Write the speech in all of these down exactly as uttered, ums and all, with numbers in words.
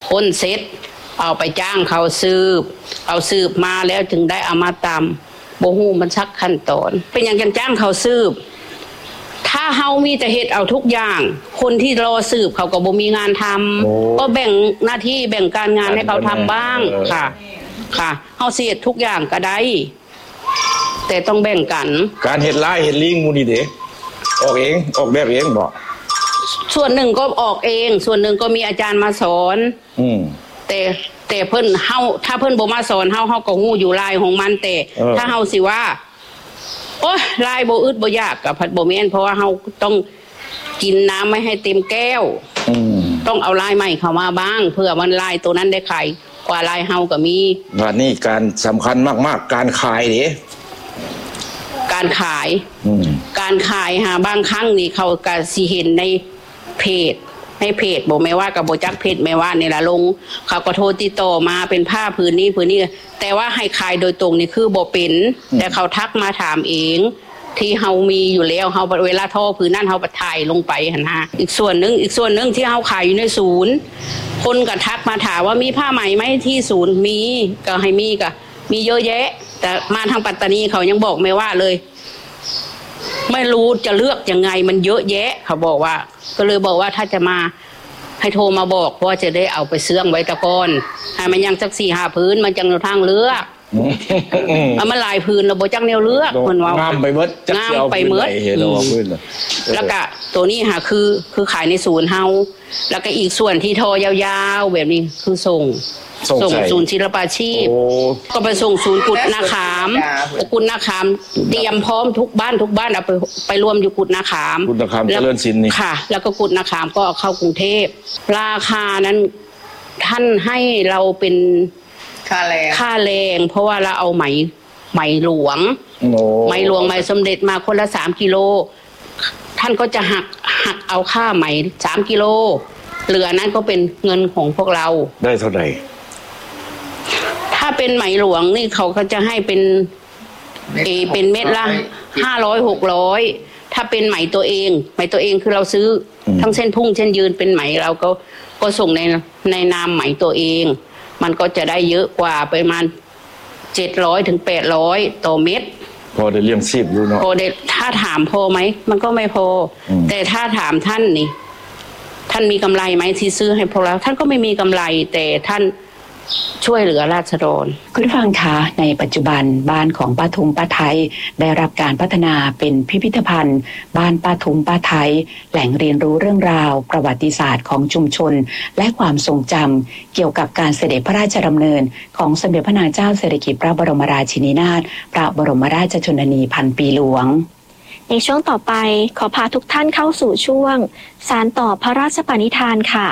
คนเซ็ตเอาไปจ้างเขาสืบเอาสืบมาแล้วจึงได้เอามาตำบ่ฮู้มันชักขั้นตอนเป็นอย่างจังจ้างเขาสืบถ้าเฮามีแต่เฮ็ดเอาทุกอย่างคนที่รอสืบเขาก็บ่มีงานทำก็แบ่งหน้าที่แบ่งการงานให้เขาทำบ้างค่ะค่ะเฮาสิเฮ็ดทุกอย่างก็ได้แต่ต้องแบ่งกันการเฮ็ดลายเฮ็ดลิงมูนี่เด้ออกเองออกแบบเองบ่ส่วนหนึ่งก็ออกเองส่วนหนึ่งก็มีอาจารย์มาสอนอืมแต่แต่เพิ่นเฮาถ้าเพิ่นบ่มาสอนเฮาเฮาก็ฮู้อยู่ลายของมันแต่ถ้าเฮาสิว่าโอ๊ยลายบ่อึดบ่ยากก็ผัดบ่แม่นเพราะว่าเฮาต้องกินน้ำไม่ให้เต็มแก้วอืมต้องเอาลายใหม่เข้ามาบ้างเพื่อมันลายตัวนั้นได้ขายกว่าลายเฮาก็มีว่านี่การสำคัญมากๆการขายเด้การขายการขายหาบางครั้งนี่เขาก็สิเห็นในเพจในเพจบอกไม่ว่ากับโบจักเพจไม่ว่านี่ละลงเขาก็โทรติดต่อมาเป็นผ้าพื้นนี้พื้นนี้แต่ว่าให้ขายโดยตรงนี่คือโบเป็นแต่เขาทักมาถามเองที่เฮามีอยู่แล้วเฮาเวลาท่อพื้นนั่นเฮาไปถ่ายลงไปหั่นฮะอีกส่วนนึงอีกส่วนนึงที่เฮาขายอยู่ในศูนย์คนก็ทักมาถามว่ามีผ้าไหมไหมที่ศูนย์มีก็ให้มีก็มีเยอะแยะแต่มาทางปัตตานีเขายังบอกไม่ว่าเลยไม่รู้จะเลือกยังไงมันเยอะแยะเขาบอกว่าก็เลยบอกว่าถ้าจะมาให้โทรมาบอกเพราะจะได้เอาไปเสื่องไว้ตะกอนให้มันยังสักสี่ห้าพื้นมันจังทางเลือกเอามาลายพื้นเราบอกจังแนวเลือกคนว่างามไปเมิดงามไปเมิดแล้วก็ตัวนี้ค่ะคือคือขายในศูนย์เฮาแล้วก็อีกส่วนที่ทอยาวๆแบบนี้คือส่งส่งศูนย์ศิลปาชีพก็ไปส่งศูนย์กุดนาขามกุดนาขามเตรียมพร้อมทุกบ้านทุกบ้านเอาไปไปรวมอยู่กุดนาขามกุดนาขามเจริญศิลป์นี่ค่ะแล้วก็กุดนาขามก็เข้ากรุงเทพราคานั้นท่านให้เราเป็นค่าแรงค่าแรงเพราะว่าเราเอาไหมไหมหลวงไหมหลวงไหมสมเด็จมาคนละสามกิโลท่านก็จะหักหักเอาค่าไหมสามกิโลเหลือนั้นก็เป็นเงินของพวกเราได้เท่าไหร่ถ้าเป็นไหมหลวงนี่เขาก็จะให้เป็นเอเป็นเม็ดละห้าร้อยหกร้อยถ้าเป็นไหมตัวเองไหมตัวเองคือเราซื้อทั้งเส้นพุ่งเส้นยืนเป็นไหมเราก็ก็ส่งในในนามไหมตัวเองมันก็จะได้เยอะกว่าประมาณเจ็ดร้อยถึงแปดร้อยต่อเม็ดพอได้เลี้ยงชีพอยู่เนาะพอได้ถ้าถามพอไหมมันก็ไม่พอแต่ถ้าถามท่านนี่ท่านมีกำไรไหมที่ซื้อให้พวกเราท่านก็ไม่มีกำไรแต่ท่านช่วยเหลือราษฎรคุณผู้ฟังคะในปัจจุบันบ้านของป้าทุมป้าไทยได้รับการพัฒนาเป็นพิพิธภัณฑ์บ้านป้าทุมป้าไทยแหล่งเรียนรู้เรื่องราวประวัติศาสตร์ของชุมชนและความทรงจำเกี่ยวกับการเสด็จพระราชดำเนินของสมเด็จพระนางเจ้าสิริกิติ์พระบรมราชินีนาถพระบรมราชชนนีพันปีหลวงในช่วงต่อไปขอพาทุกท่านเข้าสู่ช่วงสานต่อพระราชปณิธานค่ะ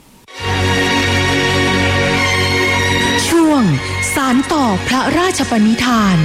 ช่วงสานต่อพระราชปณิธาน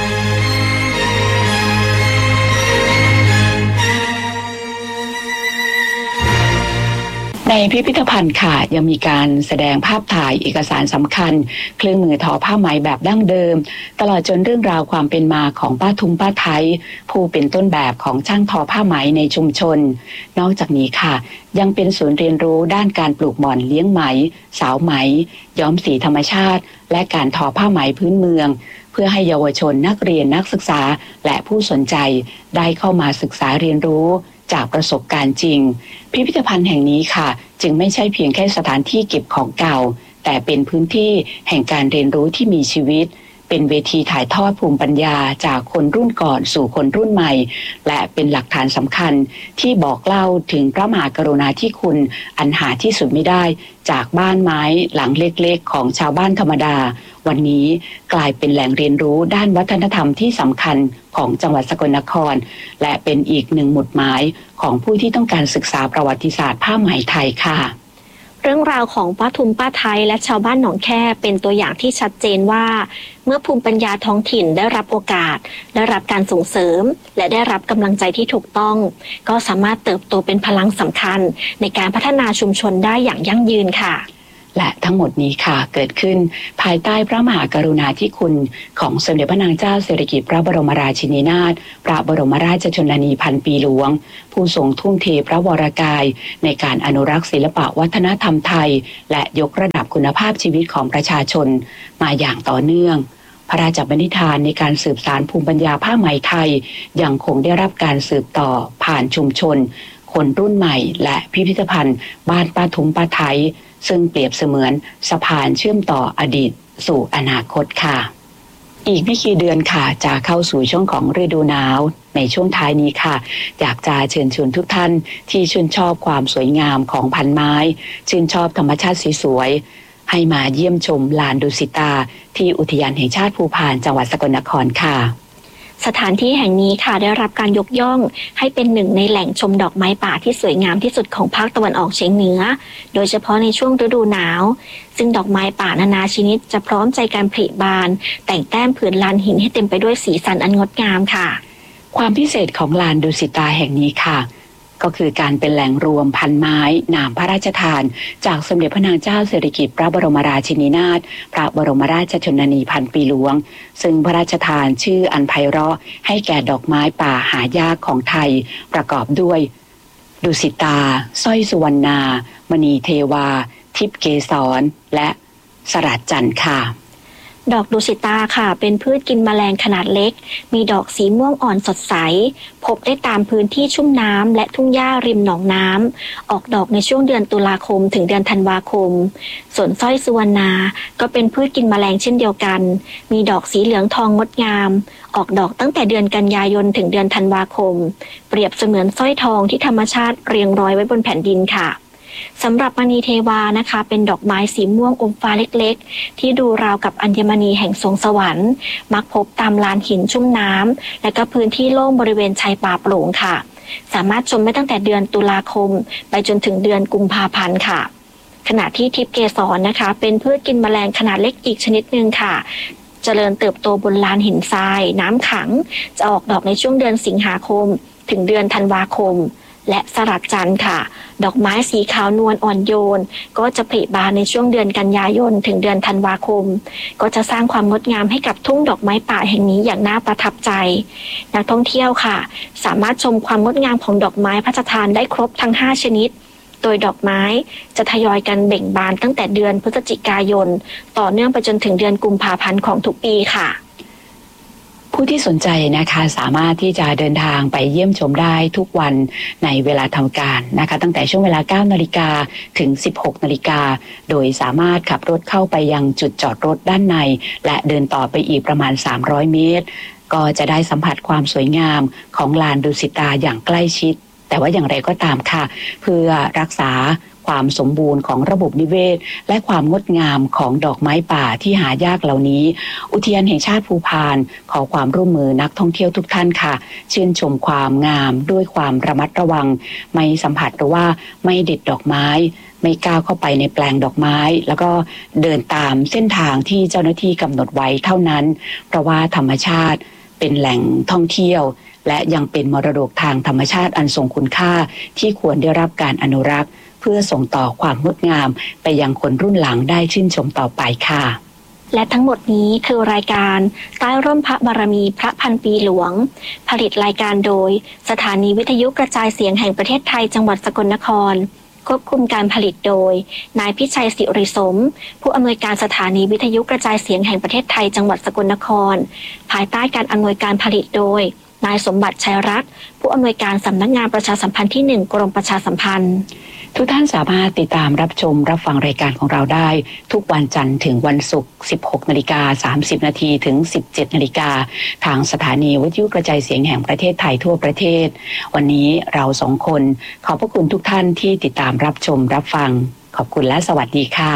ในพิพิธภัณฑ์ค่ะยังมีการแสดงภาพถ่ายเอกสารสำคัญเครื่องมือทอผ้าไหมแบบดั้งเดิมตลอดจนเรื่องราวความเป็นมาของป้าทุมป้าไทยผู้เป็นต้นแบบของช่างทอผ้าไหมในชุมชนนอกจากนี้ค่ะยังเป็นศูนย์เรียนรู้ด้านการปลูกหม่อนเลี้ยงไหมสาวไหมย้อมสีธรรมชาติและการทอผ้าไหมพื้นเมืองเพื่อให้เยาวชนนักเรียนนักศึกษาและผู้สนใจได้เข้ามาศึกษาเรียนรู้จากประสบการณ์จริงพิพิธภัณฑ์แห่งนี้ค่ะจึงไม่ใช่เพียงแค่สถานที่เก็บของเก่าแต่เป็นพื้นที่แห่งการเรียนรู้ที่มีชีวิตเป็นเวทีถ่ายทอดภูมิปัญญาจากคนรุ่นก่อนสู่คนรุ่นใหม่และเป็นหลักฐานสำคัญที่บอกเล่าถึงพระมหากรุณาธิคุณอันหาที่สุดไม่ได้จากบ้านไม้หลังเล็กๆของชาวบ้านธรรมดาวันนี้กลายเป็นแหล่งเรียนรู้ด้านวัฒนธรรมที่สำคัญของจังหวัดสกลนครและเป็นอีกหนึ่งหมุดหมายของผู้ที่ต้องการศึกษาประวัติศาสตร์ผ้าไหมไทยค่ะเรื่องราวของป้าทุมป้าไทยและชาวบ้านหนองแค่เป็นตัวอย่างที่ชัดเจนว่าเมื่อภูมิปัญญาท้องถิ่นได้รับโอกาสได้รับการส่งเสริมและได้รับกำลังใจที่ถูกต้องก็สามารถเติบโตเป็นพลังสำคัญในการพัฒนาชุมชนได้อย่างยั่งยืนค่ะและทั้งหมดนี้ค่ะเกิดขึ้นภายใต้พระมหากรุณาธิคุณของสมเด็จพระนางเจ้าสิริกิติ์พระบรมราชินีนาถพระบรมราชชนนีพันปีหลวงผู้ทรงทุ่มเทพระวรกายในการอนุรักษ์ศิลปวัฒนธรรมไทยและยกระดับคุณภาพชีวิตของประชาชนมาอย่างต่อเนื่องพระราชบัญญัติในการสืบสานภูมิปัญญาผ้าไหมไทยยังคงได้รับการสืบต่อผ่านชุมชนคนรุ่นใหม่และพิพิธภัณฑ์บ้านป้าทุมป้าไทยซึ่งเปรียบเสมือนสะพานเชื่อมต่ออดีตสู่อนาคตค่ะอีกไม่กี่เดือนค่ะจะเข้าสู่ช่วงของฤดูหนาวในช่วงท้ายนี้ค่ะอยากจะเชิญชวนทุกท่านที่ชื่นชอบความสวยงามของพันไม้ชื่นชอบธรรมชาติสวยๆให้มาเยี่ยมชมลานดุสิตาที่อุทยานแห่งชาติภูพานจังหวัดสกลนครค่ะสถานที่แห่งนี้ค่ะได้รับการยกย่องให้เป็นหนึ่งในแหล่งชมดอกไม้ป่าที่สวยงามที่สุดของภาคตะวันออกเฉียงเหนือโดยเฉพาะในช่วงฤดูหนาวซึ่งดอกไม้ป่านานาชนิดจะพร้อมใจการผลิบานแต่งแต้มผืนลานหินให้เต็มไปด้วยสีสันอันงดงามค่ะความพิเศษของลานดุสิตาแห่งนี้ค่ะก็คือการเป็นแหล่งรวมพันไม้นามพระราชทานจากสมเด็จพระนางเจ้าสิริกิติ์พระบรมราชินีนาถพระบรมราชชนนีพันปีหลวงซึ่งพระราชทานชื่ออันไพเราะให้แก่ดอกไม้ป่าหายากของไทยประกอบด้วยดุสิตาสร้อยสุวรรณามณีเทวาทิพย์เกสรและสลัดจันทร์ค่ะดอกดุสิตาค่ะเป็นพืชกินแมลงขนาดเล็กมีดอกสีม่วงอ่อนสดใสพบได้ตามพื้นที่ชุ่มน้ำและทุ่งหญ้าริมหนองน้ำออกดอกในช่วงเดือนตุลาคมถึงเดือนธันวาคมส่วนสร้อยสุวรรณาก็เป็นพืชกินแมลงเช่นเดียวกันมีดอกสีเหลืองทองงดงามออกดอกตั้งแต่เดือนกันยายนถึงเดือนธันวาคมเปรียบเสมือนสร้อยทองที่ธรรมชาติเรียงร้อยไว้บนแผ่นดินค่ะสำหรับมณีเทวานะคะเป็นดอกไม้สีม่วงอมฟ้าเล็กๆที่ดูราวกับอัญมณีแห่งสวงสวรรค์มักพบตามลานหินชุ่มน้ำและก็พื้นที่โล่งบริเวณชายป่าโปร่งค่ะสามารถชมได้ตั้งแต่เดือนตุลาคมไปจนถึงเดือนกุมภาพันธ์ค่ะขณะที่ทิพย์เกสรนะคะเป็นพืชกินแมลงขนาดเล็กอีกชนิดหนึ่งค่ะเจริญเติบโตบนลานหินทรายน้ำขังจะออกดอกในช่วงเดือนสิงหาคมถึงเดือนธันวาคมและสลัดจันทร์ค่ะดอกไม้สีขาวนวลอ่อนโยนก็จะผลิบานในช่วงเดือนกันยายนถึงเดือนธันวาคมก็จะสร้างความงดงามให้กับทุ่งดอกไม้ป่าแห่งนี้อย่างน่าประทับใจนักท่องเที่ยวค่ะสามารถชมความงดงามของดอกไม้พระราชทานได้ครบทั้งห้าชนิดโดยดอกไม้จะทยอยกันเบ่งบานตั้งแต่เดือนพฤศจิกายนต่อเนื่องไปจนถึงเดือนกุมภาพันธ์ของทุกปีค่ะผู้ที่สนใจนะคะสามารถที่จะเดินทางไปเยี่ยมชมได้ทุกวันในเวลาทำการนะคะตั้งแต่ช่วงเวลา เก้านาฬิกา ถึง สิบหกนาฬิกาโดยสามารถขับรถเข้าไปยังจุดจอดรถด้านในและเดินต่อไปอีกประมาณสามร้อยเมตรก็จะได้สัมผัสความสวยงามของลานดุสิตาอย่างใกล้ชิดแต่ว่าอย่างไรก็ตามค่ะเพื่อรักษาความสมบูรณ์ของระบบนิเวศและความงดงามของดอกไม้ป่าที่หายากเหล่านี้อุทยานแห่งชาติภูพานขอความร่วมมือนักท่องเที่ยวทุกท่านค่ะชื่นชมความงามด้วยความระมัดระวังไม่สัมผัสหรือว่าไม่เด็ดดอกไม้ไม่ก้าวเข้าไปในแปลงดอกไม้แล้วก็เดินตามเส้นทางที่เจ้าหน้าที่กำหนดไว้เท่านั้นเพราะว่าธรรมชาติเป็นแหล่งท่องเที่ยวและยังเป็นมรดกทางธรรมชาติอันทรงคุณค่าที่ควรได้รับการอนุรักษ์เพื่อส่งต่อความงดงามไปยังคนรุ่นหลังได้ชื่นชมต่อไปค่ะและทั้งหมดนี้คือรายการใต้ร่มพระบารมีพระพันปีหลวงผลิตรายการโดยสถานีวิทยุกระจายเสียงแห่งประเทศไทยจังหวัดสกลนครควบคุมการผลิตโดยนายพิชัยศิริสมผู้อำนวยการสถานีวิทยุกระจายเสียงแห่งประเทศไทยจังหวัดสกลนครภายใต้การอำนวยการผลิตโดยนายสมบัติชัยรัตน์ผู้อำนวยการสำนักงานประชาสัมพันธ์ที่หนึ่งกรมประชาสัมพันธ์ทุกท่านสามารถติดตามรับชมรับฟังรายการของเราได้ทุกวันจันทร์ถึงวันศุกร์ สิบหกนาฬิกาสามสิบนาที ถึง สิบเจ็ดนาฬิกาทางสถานีวิทยุกระจายเสียงแห่งประเทศไทยทั่วประเทศวันนี้เราสองคนขอบพระคุณทุกท่านที่ติดตามรับชมรับฟังขอบคุณและสวัสดีค่ะ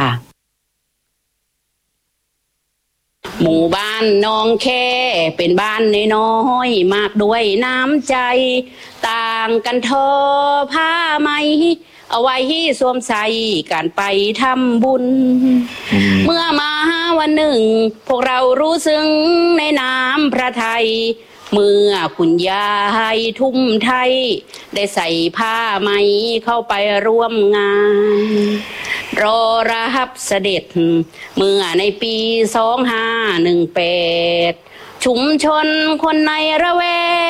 หมู่บ้านน้องแค่เป็นบ้านน้อยๆมากด้วยน้ำใจต่างกันทอผ้าไหมเอาไว้สวมใส่การไปทำบุญเมื่อมาวันหนึ่งพวกเรารู้ซึ้งในน้ำพระทัยเมื่อคุณยายทุ่มไทยได้ใส่ผ้าไหมเข้าไปร่วมงานรอรับเสด็จเมื่อในปีสองห้าหนึ่งแปดชุมชนคนในระแว